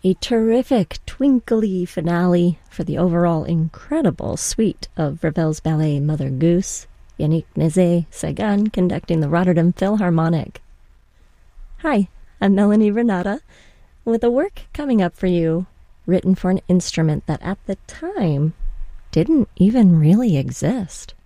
A terrific twinkly finale for the overall incredible suite of Ravel's ballet Mother Goose, Yannick Nézet-Séguin conducting the Rotterdam Philharmonic. Hi, I'm Melanie Renata, with a work coming up for you, written for an instrument that at the time didn't even really exist.